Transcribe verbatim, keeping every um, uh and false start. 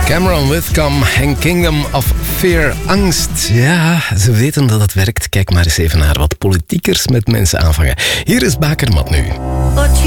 Cameron Whitcomb en Kingdom of Fear. Angst. Ja, ze weten dat het werkt. Kijk maar eens even naar wat politiekers met mensen aanvangen. Hier is Bakermat nu.